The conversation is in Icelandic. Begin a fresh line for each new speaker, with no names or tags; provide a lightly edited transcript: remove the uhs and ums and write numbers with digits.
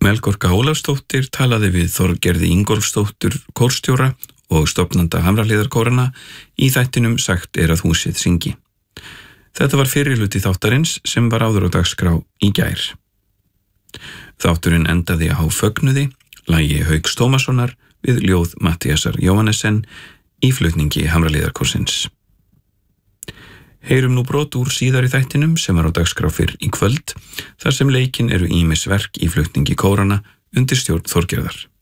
Melkorka Ólafsdóttir talaði við Þorgerði Ingólfsdóttur kórstjóra og stofnanda Hamrahlíðarkóranna í þættinum Sagt að húsið syngi. Þetta var fyrri hluti þáttarins sem var áður á dagskrá í gær. Þátturinn endaði á Fögnuði, lagi Hauks Tómassonar við ljóð Matthíasar Jóhannesen í flutningi Hamrahlíðarkórsins. Heyrum nú brot úr síðari þættinum sem var á dagskrá fyrr í kvöld, þar sem leikin eru ýmis verk í flutningi kóranna undir stjórn Þorgerðar.